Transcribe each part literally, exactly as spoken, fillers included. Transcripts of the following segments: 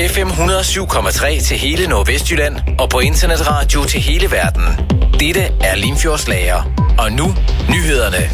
F M et hundrede og syv komma tre til hele Nordvestjylland og på internetradio til hele verden. Dette er Limfjordslager. Og nu nyhederne.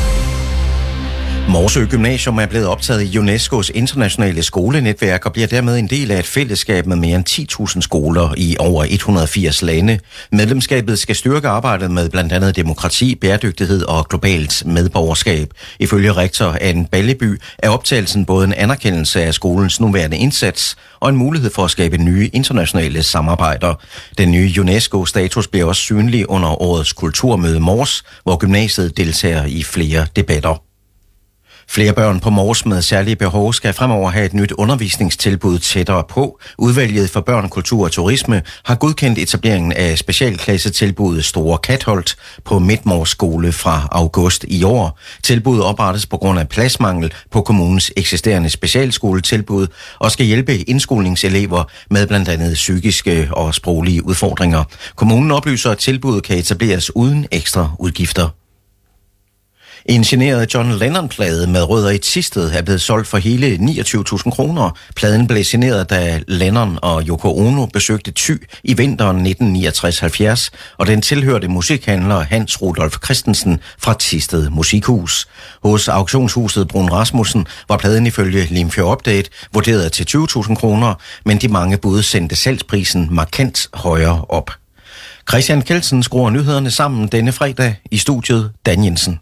Morsø Gymnasium er blevet optaget i UNESCO's internationale skolenetværk og bliver dermed en del af et fællesskab med mere end ti tusind skoler i over et hundrede og firs lande. Medlemskabet skal styrke arbejdet med blandt andet demokrati, bæredygtighed og globalt medborgerskab. Ifølge rektor Anne Balleby er optagelsen både en anerkendelse af skolens nuværende indsats og en mulighed for at skabe nye internationale samarbejder. Den nye UNESCO-status bliver også synlig under årets kulturmøde Mors, hvor gymnasiet deltager i flere debatter. Flere børn på Mors med særlige behov skal fremover have et nyt undervisningstilbud tættere på. Udvalget for børn, kultur og turisme har godkendt etableringen af specialklassetilbuddet Store Katholt på Midtmors skole fra august i år. Tilbuddet oprettes på grund af pladsmangel på kommunens eksisterende specialskoletilbud og skal hjælpe indskolingselever med blandt andet psykiske og sproglige udfordringer. Kommunen oplyser, at tilbuddet kan etableres uden ekstra udgifter. En generet John Lennon-plade med rødder i Thisted er blevet solgt for hele niogtyve tusind kroner. Pladen blev generet, da Lennon og Yoko Ono besøgte Thy i vinteren nitten niogtres halvfjerds, og den tilhørte musikhandler Hans Rudolf Christensen fra Thisted Musikhus. Hos auktionshuset Brun Rasmussen var pladen ifølge Limfjord Update vurderet til tyve tusind kroner, men de mange bud sendte salgsprisen markant højere op. Christian Kelsen skruer nyhederne sammen denne fredag i studiet Dan Jensen.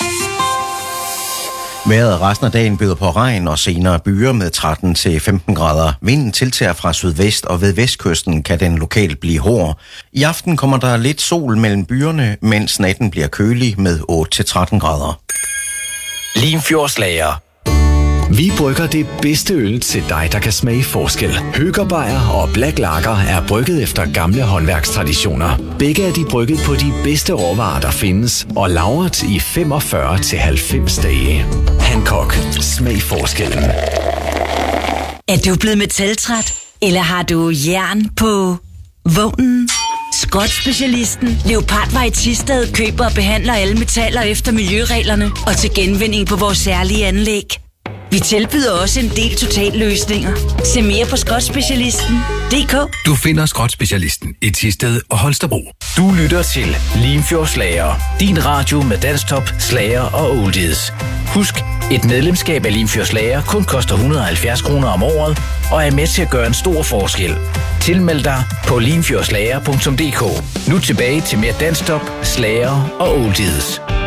Vejret resten af dagen byder på regn og senere byer med tretten til femten grader. Vinden tiltager fra sydvest, og ved vestkysten kan den lokalt blive hård. I aften kommer der lidt sol mellem byerne, mens natten bliver kølig med otte til tretten grader. Limfjordslager. Vi brygger det bedste øl til dig, der kan smage forskel. Høgerbejer og Black Lager er brygget efter gamle håndværkstraditioner. Begge er de brygget på de bedste råvarer, der findes, og lagret i femogfyrre til halvfems dage. Hancock. Smag forskellen. Er du blevet metaltræt? Eller har du jern på vognen? Skrotspecialisten Leopardvej i Thisted køber og behandler alle metaller efter miljøreglerne og til genvinding på vores særlige anlæg. Vi tilbyder også en del totalløsninger. Se mere på skrotspecialisten punktum d k. Du finder Skrotspecialisten i Thisted og Holstebro. Du lytter til Limfjordslager. Din radio med dansktop, slager og oldies. Husk, et medlemskab af Limfjordslager kun koster et hundrede og halvfjerds kroner om året og er med til at gøre en stor forskel. Tilmeld dig på limfjordslager punktum d k. Nu tilbage til mere dansktop, slager og oldies.